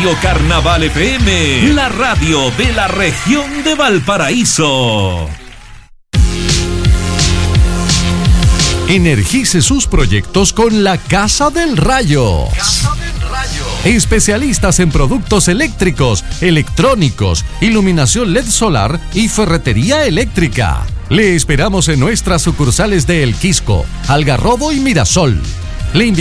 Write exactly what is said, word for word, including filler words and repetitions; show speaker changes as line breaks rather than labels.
Radio Carnaval F M, la radio de la región de Valparaíso. Energice sus proyectos con la Casa del Rayo. Casa del Rayo. Especialistas en productos eléctricos, electrónicos, iluminación L E D solar y ferretería eléctrica. Le esperamos en nuestras sucursales de El Quisco, Algarrobo y Mirasol. Le